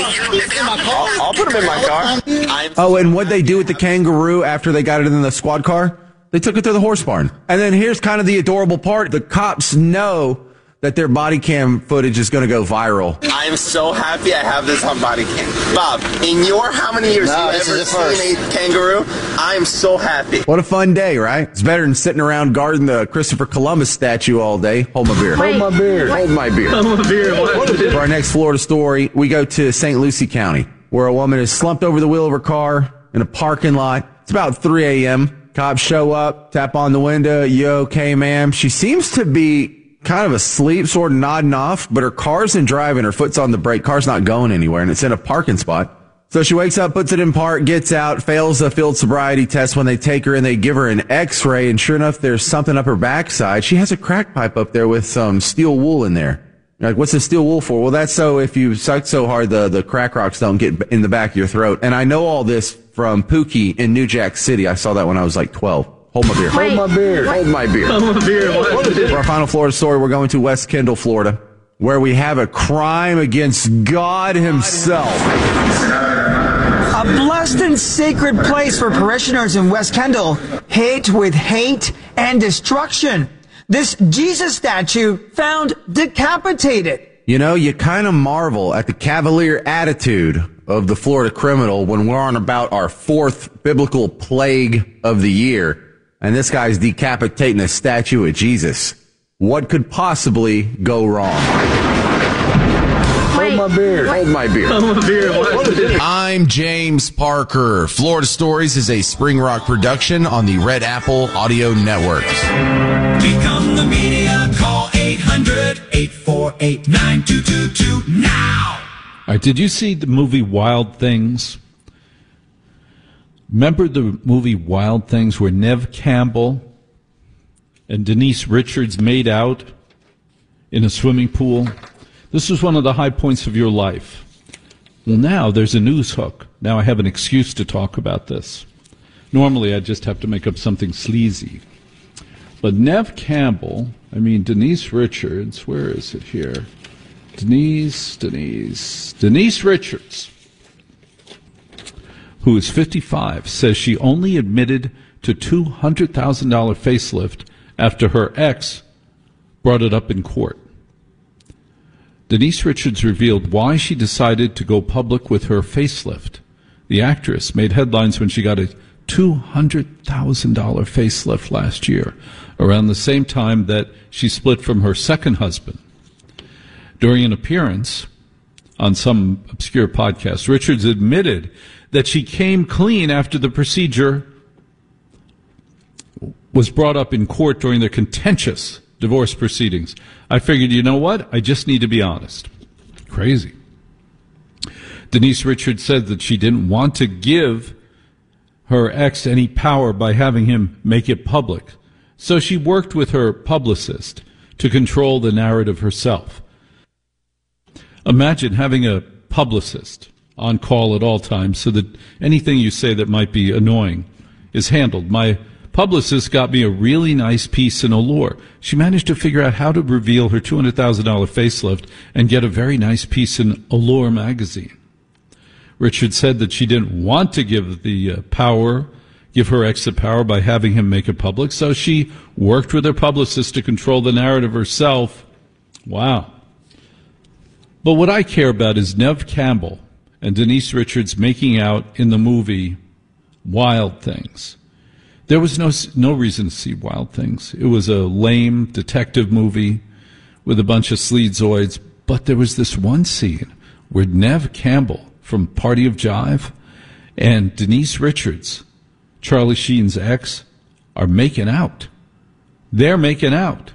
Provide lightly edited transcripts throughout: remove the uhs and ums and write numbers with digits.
I'll put him in my car. Oh, and what'd they do with the kangaroo after they got it in the squad car? They took it to the horse barn. And then here's kind of the adorable part. The cops know that their body cam footage is going to go viral. I'm so happy I have this on body cam. Bob, in your how many years have you ever seen a kangaroo? I'm so happy. What a fun day, right? It's better than sitting around guarding the Christopher Columbus statue all day. Hold my beer. Hold my beer. Hold my beer. Hold my beer. For our next Florida story, we go to St. Lucie County, where a woman is slumped over the wheel of her car in a parking lot. It's about 3 a.m. Cops show up, tap on the window. You okay, ma'am? She seems to be kind of asleep, sort of nodding off, but her car's in driving, her foot's on the brake, car's not going anywhere, and it's in a parking spot. So she wakes up, puts it in park, gets out, fails a field sobriety test. When they take her in, they give her an x-ray, and sure enough, there's something up her backside. She has a crack pipe up there with some steel wool in there. You're like, what's the steel wool for? Well, that's so if you suck so hard, the crack rocks don't get in the back of your throat. And I know all this from Pookie in New Jack City. I saw that when I was like 12. Hold my beer. Hold my beer. Hold my beer. Hold my beer. For our final Florida story, we're going to West Kendall, Florida, where we have a crime against God himself. A blessed and sacred place for parishioners in West Kendall hit with hate and destruction. This Jesus statue found decapitated. You know, you kind of marvel at the cavalier attitude of the Florida criminal when we're on about our fourth biblical plague of the year. And this guy's decapitating a statue of Jesus. What could possibly go wrong? Hold my beer. Hold my beer. Hold my beer. I'm James Parker. Florida Stories is a Spring Rock production on the Red Apple Audio Network. Become the media. Call 800-848-9222 now. All right, did you see the movie Wild Things? Remember the movie Wild Things where Neve Campbell and Denise Richards made out in a swimming pool? This was one of the high points of your life. Well, now there's a news hook. Now I have an excuse to talk about this. Normally I just have to make up something sleazy. But Neve Campbell, Denise Richards, where is it here? Denise Richards, who is 55, says she only admitted to $200,000 facelift after her ex brought it up in court. Denise Richards revealed why she decided to go public with her facelift. The actress made headlines when she got a $200,000 facelift last year, around the same time that she split from her second husband. During an appearance on some obscure podcast, Richards admitted that she came clean after the procedure was brought up in court during the contentious divorce proceedings. I figured, you know what? I just need to be honest. Crazy. Denise Richards said that she didn't want to give her ex any power by having him make it public. So she worked with her publicist to control the narrative herself. Imagine having a publicist on call at all times so that anything you say that might be annoying is handled. My publicist got me a really nice piece in Allure. She managed to figure out how to reveal her $200,000 facelift and get a very nice piece in Allure magazine. Richard said that she didn't want to give her ex the power by having him make it public, so she worked with her publicist to control the narrative herself. Wow. But what I care about is Neve Campbell and Denise Richards making out in the movie Wild Things. There was no reason to see Wild Things. It was a lame detective movie with a bunch of sleazoids, but there was this one scene where Neve Campbell from Party of Jive and Denise Richards, Charlie Sheen's ex, are making out. They're making out.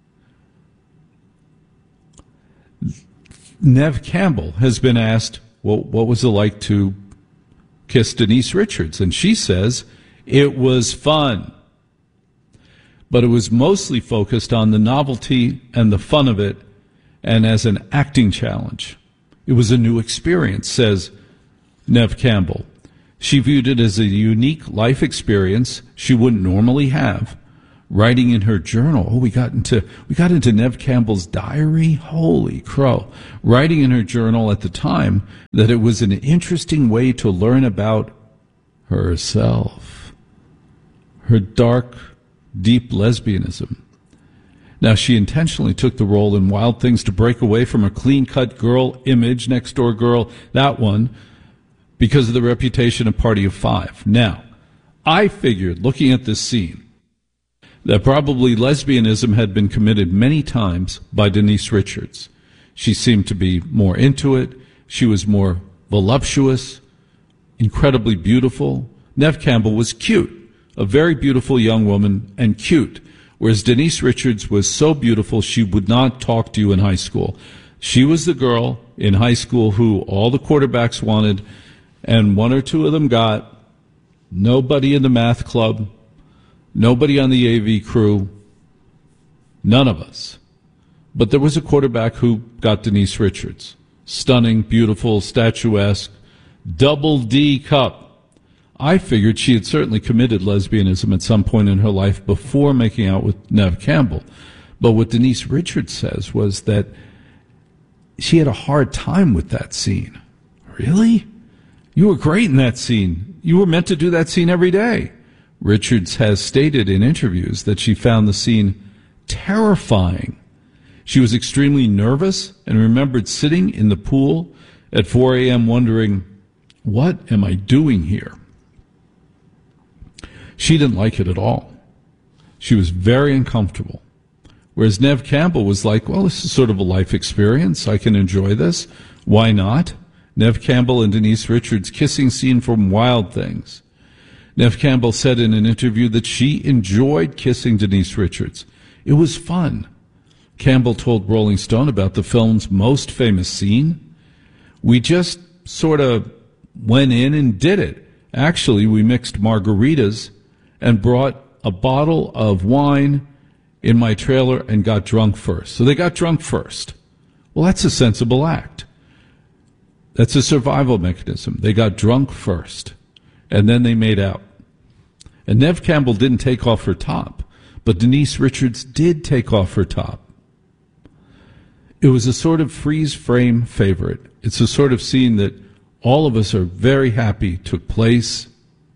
Neve Campbell has been asked, well, what was it like to kiss Denise Richards? And she says it was fun. But it was mostly focused on the novelty and the fun of it and as an acting challenge. It was a new experience, says Neve Campbell. She viewed it as a unique life experience she wouldn't normally have. writing in her journal. Oh, we got into Neve Campbell's diary. Holy crow. Writing in her journal at the time that it was an interesting way to learn about herself. Her dark, deep lesbianism. Now, she intentionally took the role in Wild Things to break away from a clean-cut girl image, Next Door Girl, that one, because of the reputation of Party of Five. Now, I figured, looking at this scene, that probably lesbianism had been committed many times by Denise Richards. She seemed to be more into it. She was more voluptuous, incredibly beautiful. Neve Campbell was cute, a very beautiful young woman and cute, whereas Denise Richards was so beautiful she would not talk to you in high school. She was the girl in high school who all the quarterbacks wanted, and one or two of them got. Nobody in the math club, nobody on the AV crew, none of us. But there was a quarterback who got Denise Richards. Stunning, beautiful, statuesque, double D cup. I figured she had certainly committed lesbianism at some point in her life before making out with Neve Campbell. But what Denise Richards says was that she had a hard time with that scene. Really? You were great in that scene. You were meant to do that scene every day. Richards has stated in interviews that she found the scene terrifying. She was extremely nervous and remembered sitting in the pool at 4 a.m. wondering, what am I doing here? She didn't like it at all. She was very uncomfortable. Whereas Neve Campbell was like, well, this is sort of a life experience. I can enjoy this. Why not? Neve Campbell and Denise Richards' kissing scene from Wild Things. Neve Campbell said in an interview that she enjoyed kissing Denise Richards. It was fun. Campbell told Rolling Stone about the film's most famous scene. We just sort of went in and did it. Actually, we mixed margaritas and brought a bottle of wine in my trailer and got drunk first. So they got drunk first. Well, that's a sensible act. That's a survival mechanism. They got drunk first, and then they made out. And Neve Campbell didn't take off her top, but Denise Richards did take off her top. It was a sort of freeze-frame favorite. It's a sort of scene that all of us are very happy took place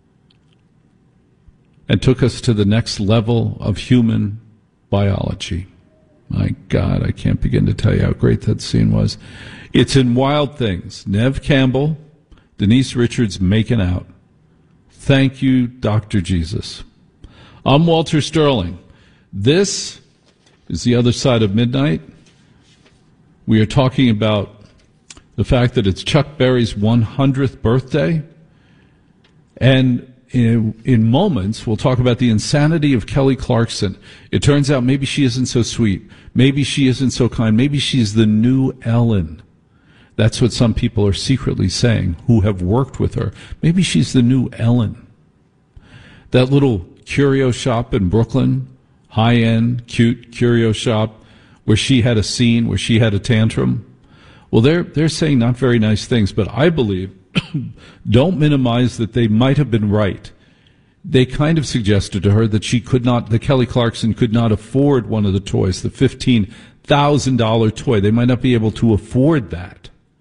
and took us to the next level of human biology. My God, I can't begin to tell you how great that scene was. It's in Wild Things. Neve Campbell, Denise Richards making out. Thank you, Dr. Jesus. I'm Walter Sterling. This is The Other Side of Midnight. We are talking about the fact that it's Chuck Berry's 100th birthday. And in moments, we'll talk about the insanity of Kelly Clarkson. It turns out maybe she isn't so sweet. Maybe she isn't so kind. Maybe she's the new Ellen. That's what some people are secretly saying who have worked with her. Maybe she's the new Ellen. That little curio shop in Brooklyn, high-end, cute curio shop, where she had a scene, where she had a tantrum. Well, they're saying not very nice things, but I believe, don't minimize that they might have been right. They kind of suggested to her that that Kelly Clarkson could not afford one of the toys, the $15,000 toy. They might not be able to afford that.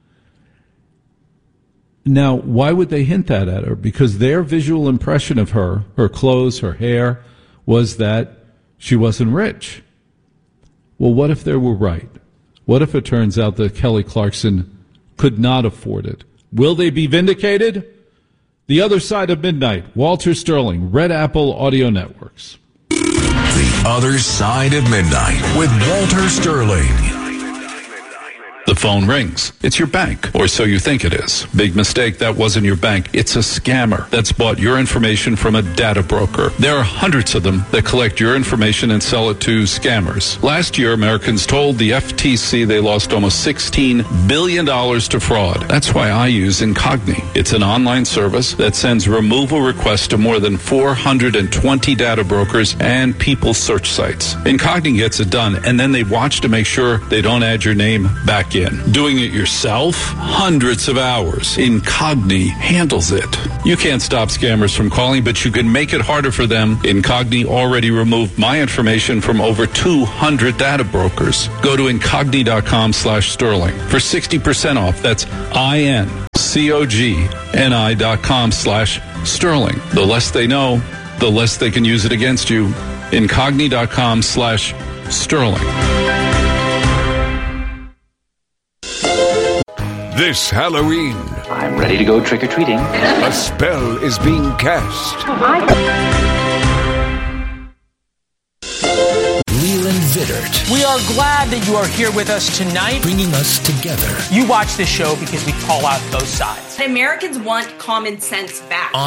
Now, why would they hint that at her? Because their visual impression of her clothes, her hair, was that she wasn't rich. Well, what if they were right? What if it turns out that Kelly Clarkson could not afford it? Will they be vindicated? The Other Side of Midnight. Walter Sterling, Red Apple Audio Networks. The Other Side of Midnight with Walter Sterling. The phone rings. It's your bank, or so you think it is. Big mistake, that wasn't your bank. It's a scammer that's bought your information from a data broker. There are hundreds of them that collect your information and sell it to scammers. Last year, Americans told the FTC they lost almost $16 billion to fraud. That's why I use Incogni. It's an online service that sends removal requests to more than 420 data brokers and people search sites. Incogni gets it done, and then they watch to make sure they don't add your name back in. in. Doing it yourself? Hundreds of hours. Incogni handles it. You can't stop scammers from calling, but you can make it harder for them. Incogni already removed my information from over 200 data brokers. Go to incogni.com/Sterling for 60% off. That's INCOGNI.com/Sterling. The less they know, the less they can use it against you. Incogni.com/Sterling. This Halloween, I'm ready to go trick-or-treating. a spell is being cast. Leland Vittert, We are glad that you are here with us tonight. bringing us together You watch this show because we call out both sides. Americans want common sense back.